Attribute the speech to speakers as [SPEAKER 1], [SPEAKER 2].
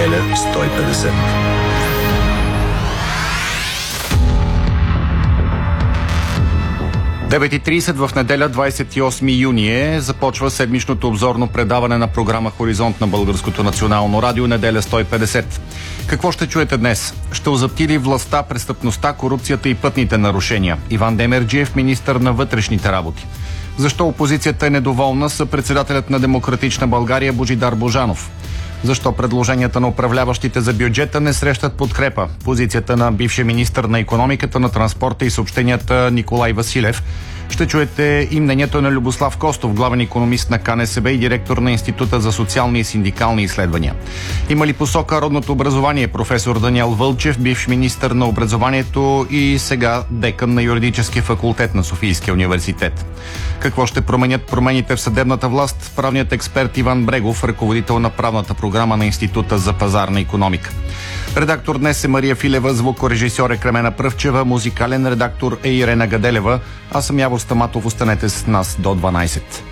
[SPEAKER 1] Неделя 150. – 9:30 в неделя, 28 юни започва седмичното обзорно предаване на програма Хоризонт на Българското национално радио, неделя 150. Какво ще чуете днес? Ще озапти ли властта, престъпността, корупцията и пътните нарушения? Иван Демерджиев, министър на вътрешните работи. Защо опозицията е недоволна, съпредседателят на Демократична България Божидар Божанов. Защо предложенията на управляващите за бюджета не срещат подкрепа? Позицията на бившия министър на икономиката, на транспорта и съобщенията Николай Василев. Ще чуете и мнението на Любослав Костов, главен икономист на КНСБ и директор на Института за социални и синдикални изследвания. Има ли посока родното образование? Професор Даниел Вълчев, бивш министър на образованието и сега декан на юридическия факултет на Софийския университет. Какво ще променят промените в съдебната власт? Правният експерт Иван Брегов, ръководител на правната програма на Института за пазарна икономика. Редактор днес е Мария Филева, звукорежисьор е Кремена Пръвчева, музикален редактор е Ирена Гаделева. Аз съм Явор Стаматов, останете с нас до 12.